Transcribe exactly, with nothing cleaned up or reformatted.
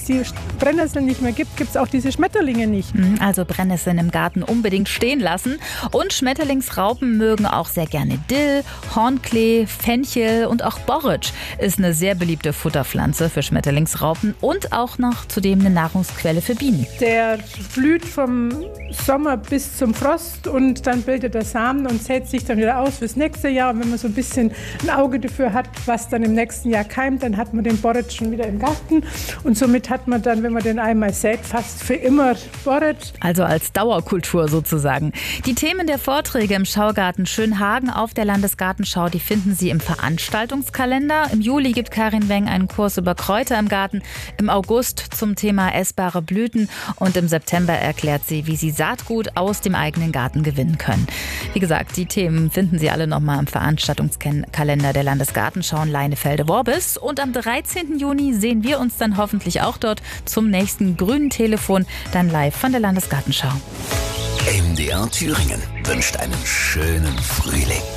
die Brennnesseln nicht mehr gibt, gibt es auch diese Schmetterlinge nicht. Also Brennnesseln im Garten unbedingt stehen lassen. Und Schmetterlingsraupen mögen auch sehr gerne Dill, Hornklee, Fenchel und auch Borretsch ist eine sehr beliebte Futterpflanze für Schmetterlingsraupen und auch noch zudem eine Nahrungsquelle für Bienen. Der blüht vom Sommer bis zum Frost und dann bildet er Samen und sät sich dann wieder aus fürs nächste Jahr. Und wenn man so ein bisschen ein Auge dafür hat, was dann im nächsten Jahr keimt, dann hat man den Borretsch schon wieder im Garten. Und somit hat man dann, wenn man den einmal sät, fast für immer Borretsch. Also als Dauerkultur sozusagen. Die Themen der Vorträge im Schaugarten Schönhagen auf der Landesgartenschau, die finden Sie im Veranstaltungskalender. Im Juli gibt Karin Weng einen Kurs über Kräuter im Garten, im August zum Thema essbare Blüten und im September erklärt sie, wie Sie Saatgut aus dem eigenen Garten gewinnen können. Wie gesagt, die Themen finden Sie alle nochmal im Veranstaltungskalender der Landesgartenschau in Leinefelde-Worbis. Und am dreizehnten Juni sehen wir uns dann hoffentlich auch dort zum nächsten grünen Telefon, dann live von der Landesgartenschau. M D R Thüringen wünscht einen schönen Frühling.